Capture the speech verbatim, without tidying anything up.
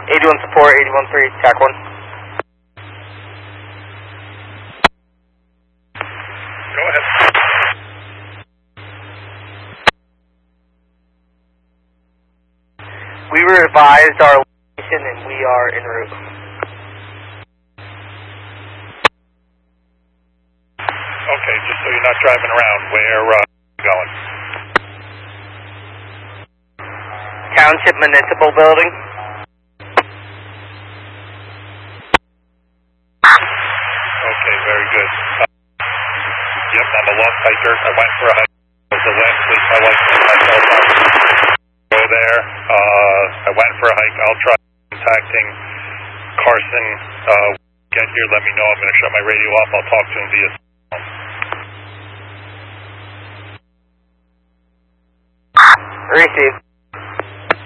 eighty-one support, eighty-one three, T A C one. Go ahead. We revised our location and we are en route. Okay, just so you're not driving around, where uh, are you going? Township Municipal Building. Okay, very good. Uh, yep, I'm a love hiker. I went for a hike. It was the last place I like to hike all the time. Go there. Uh, I went for a hike. I'll try contacting Carson. Uh, get here, let me know. I'm going to shut my radio off. I'll talk to him via phone. Received.